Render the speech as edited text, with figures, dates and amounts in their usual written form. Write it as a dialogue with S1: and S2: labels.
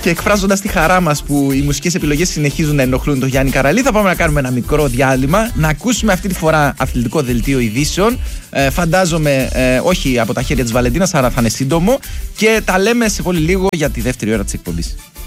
S1: Και εκφράζοντας τη χαρά μας που οι μουσικές επιλογές συνεχίζουν να ενοχλούν τον Γιάννη Καραλή, θα πάμε να κάνουμε ένα μικρό διάλειμμα, να ακούσουμε αυτή τη φορά αθλητικό δελτίο ειδήσεων. Φαντάζομαι όχι από τα χέρια της Βαλεντίνας, άρα θα είναι σύντομο. Και τα λέμε σε πολύ λίγο για τη δεύτερη ώρα της εκπομπής.